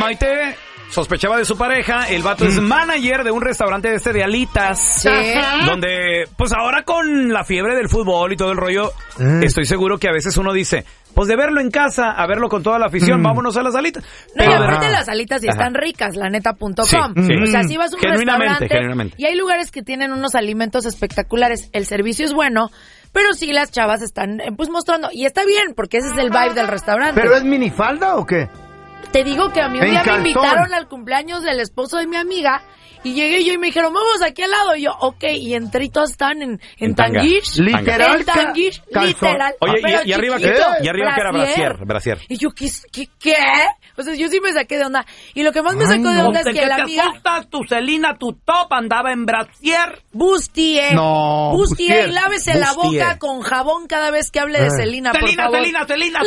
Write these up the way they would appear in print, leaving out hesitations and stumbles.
Maite sospechaba de su pareja. El vato es manager de un restaurante de alitas. Sí. Donde, pues ahora con la fiebre del fútbol y todo el rollo, estoy seguro que a veces uno dice, pues de verlo en casa a verlo con toda la afición, vámonos a las alitas. No, y aparte las alitas sí están ricas, laneta.com. Sí. O sea, si vas a un restaurante genuinamente. y hay lugares que tienen unos alimentos espectaculares, el servicio es bueno, pero sí las chavas están pues mostrando, y está bien, porque ese es el vibe del restaurante. ¿Pero es minifalda o qué? Te digo que a mí un día me invitaron al cumpleaños del esposo de mi amiga, y llegué yo y me dijeron, vamos aquí al lado. Y yo, ok, y entre y todas están en tanguish. Literal. En tanguish, literal. Oye, pero y arriba chiquito, que era brasier. Y yo, ¿qué? O sea, yo sí me saqué de onda. Y lo que más me sacó de onda es que la amiga... tu Celina, tu top andaba en brasier. Bustier. No, Bustier, y lávese la boca con jabón cada vez que hable de Celina, por favor. Celina.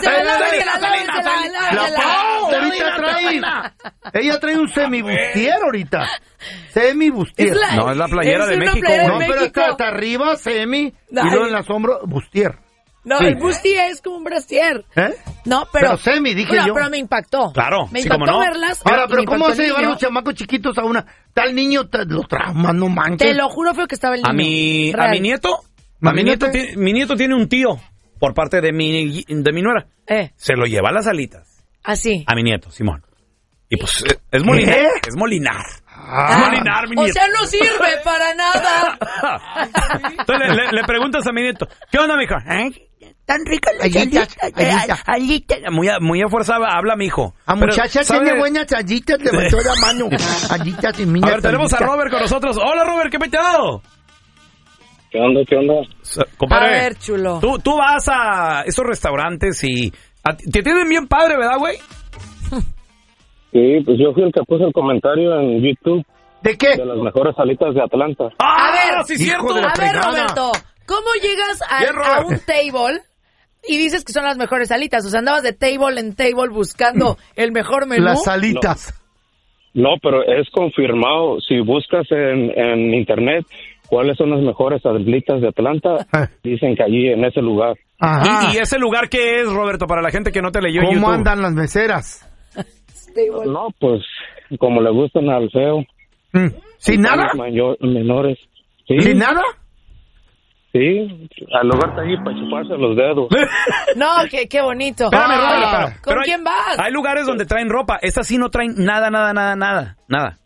Ella trae un semi-bustier ahorita. Semi-bustier. No, es la playera de México. No, pero está hasta arriba, semi, y luego en las hombros, bustier. No, sí. El bustier es como un brasier. No, pero semi, dije yo. Pero me impactó. Claro, me sí, impactó cómo no. verlas. Ahora, pero ¿cómo se llevan los chamacos chiquitos a una? Tal niño, los traumas, no manches. Te lo juro, feo que estaba el niño. A mi nieto tiene un tío por parte de mi nuera. Se lo lleva a las alitas. Así. A mi nieto, Simón. Y pues es molinar. Es molinar. Molinar, mi nieto. O sea, no sirve para nada. Entonces le preguntas a mi nieto, ¿qué onda, mijo? Tan ricas las alitas. Muy a fuerza habla mi hijo. A muchacha tiene buenas alitas, levantó la mano. Alitas y minas. A ver, tenemos a Robert con nosotros. Hola, Robert, ¿qué petado? ¿Qué onda? Compadre, a ver, chulo. Tú vas a estos restaurantes y te tienen bien padre, ¿verdad, güey? Sí, pues yo fui el que puse el comentario en YouTube. ¿De qué? De las mejores alitas de Atlanta. ¡Ah! A ver, sí, cierto. A ver, Roberto, ¿cómo llegas a un table y dices que son las mejores alitas? O sea, andabas de table en table buscando el mejor menú. Las alitas. No, pero es confirmado. Si buscas en internet cuáles son las mejores alitas de Atlanta, dicen que allí, en ese lugar. ¿Y ese lugar qué es, Roberto, para la gente que no te leyó en YouTube? ¿Cómo andan las meseras? No, pues, como le gustan al feo. ¿Sin nada? Menores. ¿Sí? ¿Sin nada? Sí, al lugar está allí para chuparse los dedos. No, qué bonito. Espérame, Roberto, ¿Con quién vas? Hay lugares donde traen ropa. Estas sí no traen nada. Nada.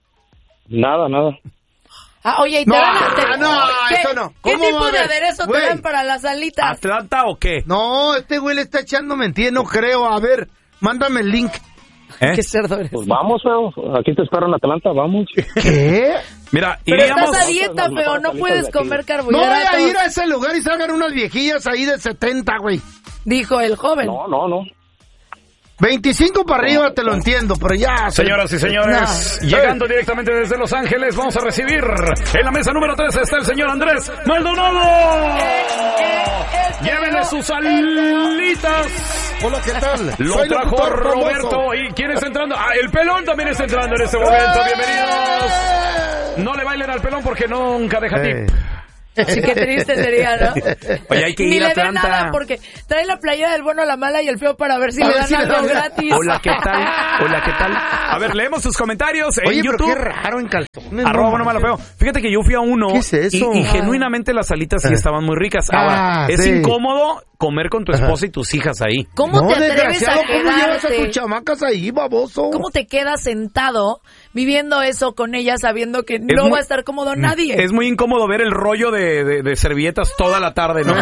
Oye, y te dan... eso no. ¿Qué ¿Cómo tipo va a de haber? aderezo te dan para las alitas? ¿Atlanta o qué? No, este güey le está echando mentiras, no creo. A ver, mándame el link. Qué cerdo eres. Pues vamos, feo. Aquí te espero en Atlanta, vamos. ¿Qué? Mira, pero iríamos... estás a dieta, feo, no puedes comer carbohidratos. No voy a ir a ese lugar y salgan unas viejillas ahí de 70, güey. Dijo el joven. No. 25 para arriba te lo entiendo, pero ya... Señoras y señores, llegando directamente desde Los Ángeles, vamos a recibir en la mesa número 3 está el señor Andrés Maldonado. Llévenle sus alitas. Hola, ¿qué tal? Lo Soy trajo locutor Roberto. famoso. ¿Y quién está entrando? El pelón también está entrando en este momento. Bienvenidos. No le bailen al pelón porque nunca deja tip. Sí, qué triste sería, ¿no? Oye, hay que Ni ir a le dé Atlanta. nada porque trae la playera del bueno, la mala y el feo para ver si le dan algo gratis. Hola, ¿qué tal? A ver, leemos sus comentarios en Oye, YouTube. pero qué raro en calzones. ¡Arroba malo feo! Fíjate que yo fui a uno. ¿Qué es eso? Y genuinamente las alitas sí estaban muy ricas. Ahora, es incómodo comer con tu esposa y tus hijas ahí. ¿Cómo te atreves a ¿Cómo llevas a tus quedarte? chamacas ahí, baboso? ¿Cómo te quedas sentado viviendo eso con ella sabiendo que no va a estar cómodo nadie? Es muy incómodo ver el rollo de servilletas toda la tarde, ¿no?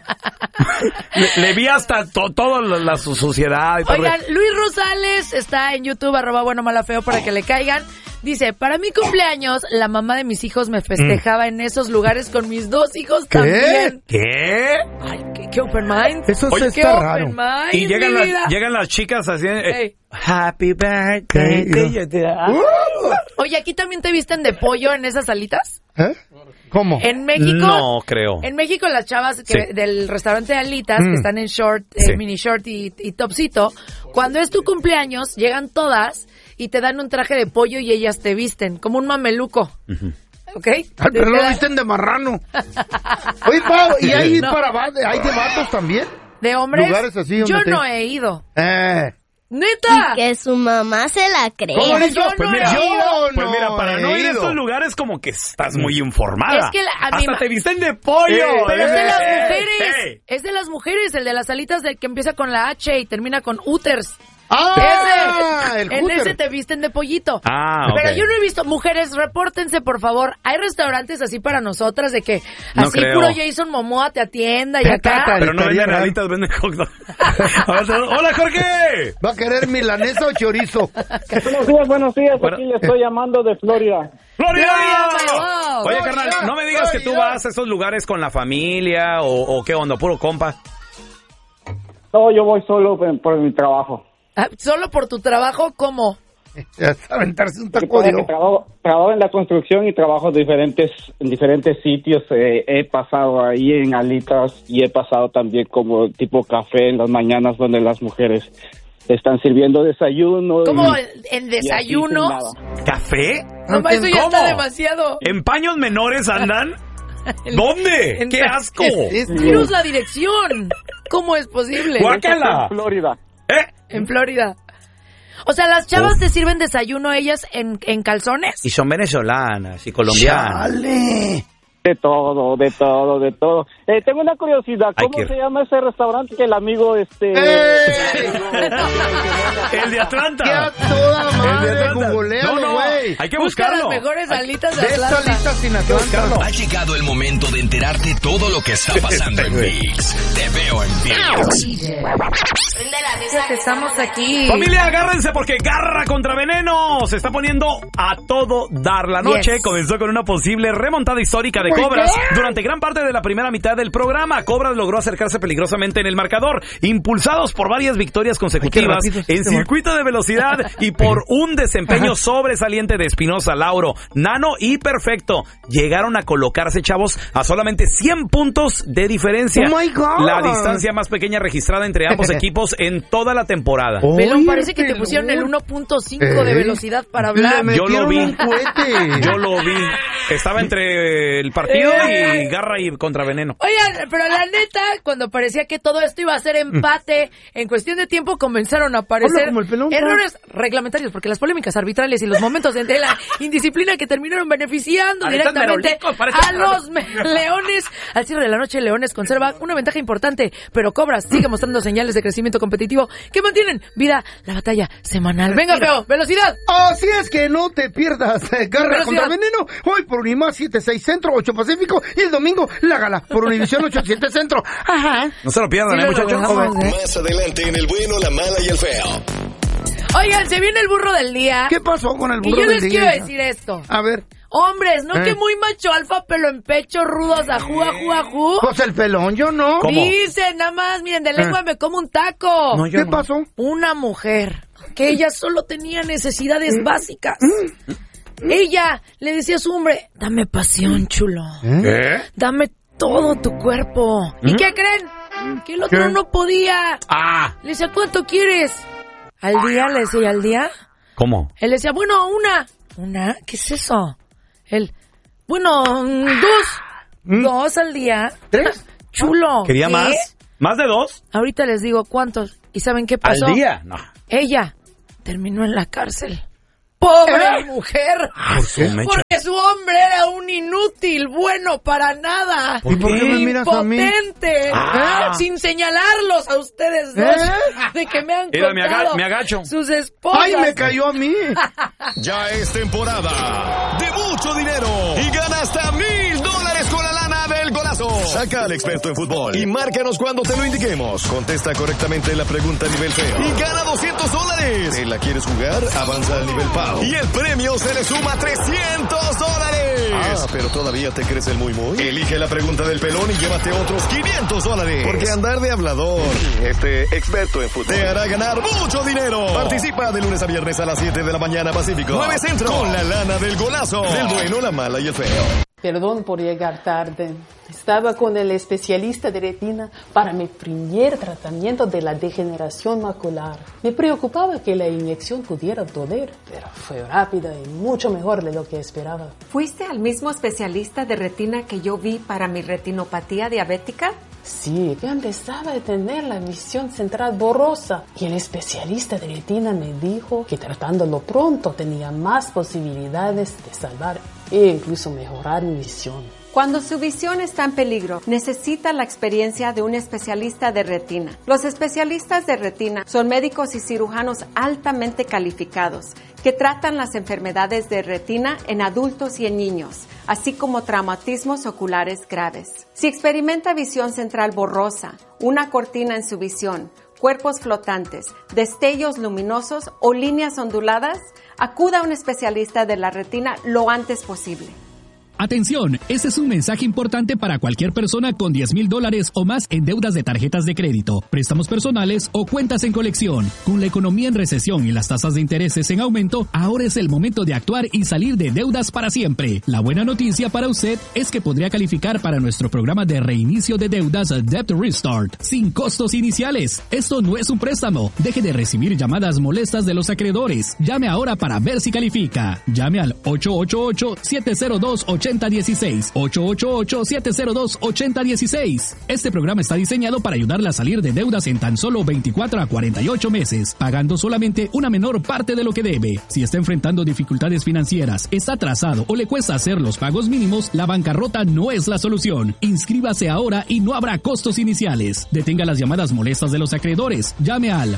le vi hasta toda la suciedad y todo. Oigan, Luis Rosales está en YouTube, @bueno-malo-feo para que le caigan. Dice, para mi cumpleaños, la mamá de mis hijos me festejaba en esos lugares con mis 2 hijos también. ¿Qué? Ay, qué open mind. Eso sí qué está open raro. mind, Y mi vida. llegan las chicas así. Hey. Happy birthday. Oye, ¿aquí también te visten de pollo en esas alitas? ¿Cómo? En México... No creo. En México las chavas del restaurante de alitas, que están en short, mini short y topsito, cuando es tu cumpleaños, llegan todas y te dan un traje de pollo y ellas te visten, como un mameluco. ¿Ok? Pero lo visten de marrano. Oye, Pau, ¿y hay hay de vatos también? ¿De hombres? Lugares así donde yo no he ido. ¡Neta! Y que su mamá se la crea. ¿Cómo es eso? Pues mira, para no ir a estos lugares como que estás muy informada. Es que hasta te visten de pollo. Pero es de las mujeres. Es de las mujeres, el de las alitas que empieza con la H y termina con Uters. En ese te visten de pollito. Pero yo no he visto. Mujeres, repórtense, por favor. Hay restaurantes así para nosotras de que no así creo. puro Jason Momoa te atienda y acá. Pero no venden alitas, venden hot dog. ¡Hola, Jorge! ¿Va a querer milanesa o chorizo? Buenos días. Aquí le estoy llamando de Florida. ¡Florida! Oye, carnal, no me digas que tú vas a esos lugares con la familia o qué onda, puro compa. No, yo voy solo por mi trabajo. ¿Solo por tu trabajo? ¿Cómo? Aventarse un taco Trabajo en la construcción y trabajo en diferentes sitios. He pasado ahí en alitas y he pasado también como tipo café en las mañanas donde las mujeres están sirviendo desayuno. ¿Cómo en desayunos? ¿Café? No, eso ya está demasiado. ¿En paños menores andan? ¿Dónde? ¡Qué asco! Dinos la dirección. ¿Cómo es posible? ¡Guácala! En Florida. En Florida. O sea, las chavas te sirven desayuno ellas en calzones. Y son venezolanas y colombianas. ¡Chale! De todo. Tengo una curiosidad. ¿Cómo se llama ese restaurante que el amigo El de Atlanta. ¡Qué a toda madre! No, hay que buscarlo. Busca las mejores alitas de Atlanta. Estas listas sin Atlanta. Ha llegado el momento de enterarte todo lo que está pasando en ViX. Te veo en ViX. Que estamos aquí. Familia, agárrense porque Garra contra Veneno se está poniendo a todo dar. La noche comenzó con una posible remontada histórica de Cobras. Durante gran parte de la primera mitad del programa, Cobras logró acercarse peligrosamente en el marcador, impulsados por varias victorias consecutivas en circuito de velocidad y por un desempeño sobresaliente de Espinosa, Lauro, Nano y Perfecto. Llegaron a colocarse, chavos, a solamente 100 puntos de diferencia. ¡Oh, my God! La distancia más pequeña registrada entre ambos equipos en toda la temporada. Pelón, parece que te pusieron el 1.5 de velocidad para hablar. Yo lo vi. Estaba entre el partido y Garra y contra Veneno. Oigan, pero la neta, cuando parecía que todo esto iba a ser empate, en cuestión de tiempo comenzaron a aparecer errores reglamentarios, porque las polémicas arbitrales y los momentos de la indisciplina que terminaron beneficiando directamente a los Leones. Al cierre de la noche, Leones conserva una ventaja importante, pero Cobras sigue mostrando señales de crecimiento competitivo que mantienen vida la batalla semanal. Venga, feo, velocidad. Así es que no te pierdas Garra contra Veneno, hoy por Unimás 76 Centro, 8 Pacífico, y el domingo la gala por Univisión 87 Centro. Ajá. No se lo pierdan, muchachos. Más adelante en El Bueno, la Mala y el Feo. Oigan, se viene el burro del día. ¿Qué pasó con el burro del día? Y yo les quiero decir esto. A ver. Hombres, ¿no que muy macho alfa, pelo en pecho, rudos, ajú? Pues el pelón, yo no. ¿Cómo? Dicen, nada más, miren, de lengua me como un taco. No, ¿Qué pasó? Una mujer que ella solo tenía necesidades básicas. Ella le decía a su hombre, dame pasión, chulo. Dame todo tu cuerpo. ¿Y qué creen? Que el otro no podía. Le decía, ¿cuánto quieres? ¿Al día? Le decía, ¿al día? ¿Cómo? Él decía, bueno, una. ¿Una? ¿Qué es eso? Él, bueno, 2. 2 al día. 3. Chulo. ¿Quería ¿qué? más? ¿Más de 2? Ahorita les digo cuántos. ¿Y saben qué pasó? ¿Al día? No. Ella terminó en la cárcel. ¡Pobre mujer! Porque su hombre era un inútil, bueno para nada. ¿Y por qué me miras a mí? Impotente. Sin señalarlos a ustedes dos. De que me han contado me agacho. sus esposas. ¡Ay, me cayó a mí! Ya es temporada de mucho dinero y gana hasta $1,000 con la lana del golazo. Saca al experto en fútbol y márcanos cuando te lo indiquemos. Contesta correctamente la pregunta a nivel feo y gana $200. ¿Te la quieres jugar? Avanza al nivel PAO y el premio se le suma $300. Pero todavía te crees el muy. Elige la pregunta del pelón y llévate otros $500. Porque andar de hablador, experto en fútbol, te hará ganar mucho dinero. Participa de lunes a viernes a las 7 de la mañana Pacífico, 9 Centro, con la lana del golazo. Del bueno, la mala y el feo. Perdón por llegar tarde. Estaba con el especialista de retina para mi primer tratamiento de la degeneración macular. Me preocupaba que la inyección pudiera doler, pero fue rápida y mucho mejor de lo que esperaba. ¿Fuiste al mismo especialista de retina que yo vi para mi retinopatía diabética? Sí, ya empezaba a tener la visión central borrosa y el especialista de retina me dijo que tratándolo pronto tenía más posibilidades de salvar e incluso mejorar mi visión. Cuando su visión está en peligro, necesita la experiencia de un especialista de retina. Los especialistas de retina son médicos y cirujanos altamente calificados que tratan las enfermedades de retina en adultos y en niños, así como traumatismos oculares graves. Si experimenta visión central borrosa, una cortina en su visión, cuerpos flotantes, destellos luminosos o líneas onduladas, acuda a un especialista de la retina lo antes posible. Atención, este es un mensaje importante para cualquier persona con $10,000 o más en deudas de tarjetas de crédito, préstamos personales o cuentas en colección. Con la economía en recesión y las tasas de intereses en aumento, ahora es el momento de actuar y salir de deudas para siempre. La buena noticia para usted es que podría calificar para nuestro programa de reinicio de deudas Debt Restart, sin costos iniciales. Esto no es un préstamo. Deje de recibir llamadas molestas de los acreedores. Llame ahora para ver si califica. Llame al 888-702-8016. 888-702-8016. Este programa está diseñado para ayudarle a salir de deudas en tan solo 24 a 48 meses, pagando solamente una menor parte de lo que debe. Si está enfrentando dificultades financieras, está atrasado o le cuesta hacer los pagos mínimos, la bancarrota no es la solución. Inscríbase ahora y no habrá costos iniciales. Detenga las llamadas molestas de los acreedores. Llame al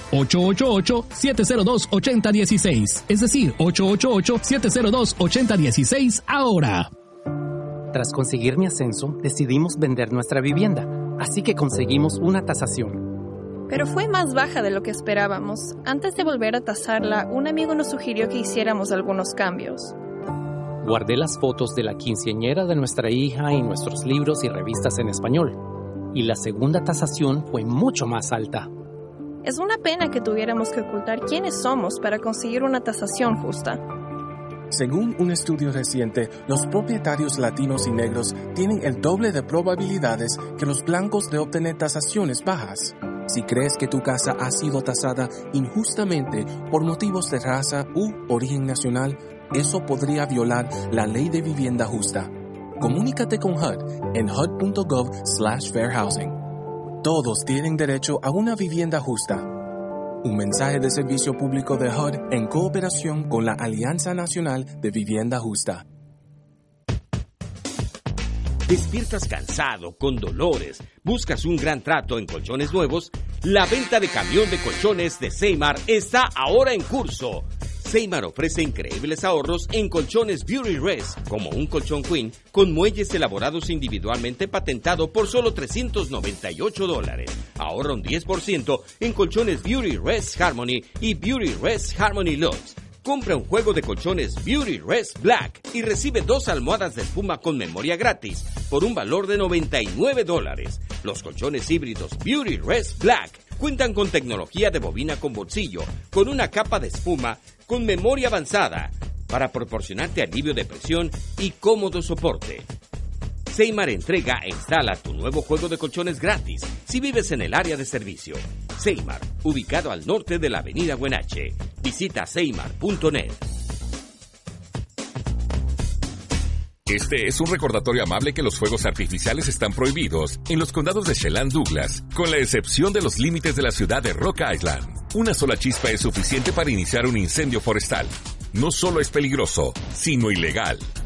888-702-8016. Es decir, 888-702-8016 ahora. Tras conseguir mi ascenso, decidimos vender nuestra vivienda, así que conseguimos una tasación. Pero fue más baja de lo que esperábamos. Antes de volver a tasarla, un amigo nos sugirió que hiciéramos algunos cambios. Guardé las fotos de la quinceañera de nuestra hija y nuestros libros y revistas en español, y la segunda tasación fue mucho más alta. Es una pena que tuviéramos que ocultar quiénes somos para conseguir una tasación justa. Según un estudio reciente, los propietarios latinos y negros tienen el doble de probabilidades que los blancos de obtener tasaciones bajas. Si crees que tu casa ha sido tasada injustamente por motivos de raza u origen nacional, eso podría violar la ley de vivienda justa. Comunícate con HUD en hud.gov/fairhousing. Todos tienen derecho a una vivienda justa. Un mensaje de servicio público de HUD en cooperación con la Alianza Nacional de Vivienda Justa. ¿Despiertas cansado, con dolores? ¿Buscas un gran trato en colchones nuevos? La venta de camión de colchones de Seymar está ahora en curso. Seymar ofrece increíbles ahorros en colchones Beauty Rest, como un colchón Queen con muelles elaborados individualmente patentado por solo $398. Ahorra un 10% en colchones Beauty Rest Harmony y Beauty Rest Harmony Luxe. Compra un juego de colchones Beauty Rest Black y recibe 2 almohadas de espuma con memoria gratis por un valor de $99. Los colchones híbridos Beauty Rest Black cuentan con tecnología de bobina con bolsillo, con una capa de espuma, con memoria avanzada, para proporcionarte alivio de presión y cómodo soporte. Seymar entrega e instala tu nuevo juego de colchones gratis si vives en el área de servicio. Seymar, ubicado al norte de la avenida Huenache. Visita seymar.net. Este es un recordatorio amable que los fuegos artificiales están prohibidos en los condados de Chelan Douglas, con la excepción de los límites de la ciudad de Rock Island. Una sola chispa es suficiente para iniciar un incendio forestal. No solo es peligroso, sino ilegal.